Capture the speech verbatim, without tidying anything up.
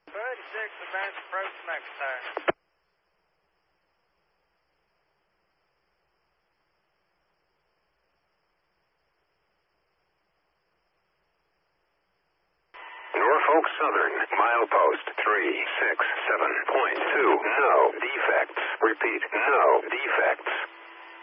thirty-six, advance approach next time. Norfolk Southern, milepost three six seven point two. No defects. Repeat, no defects.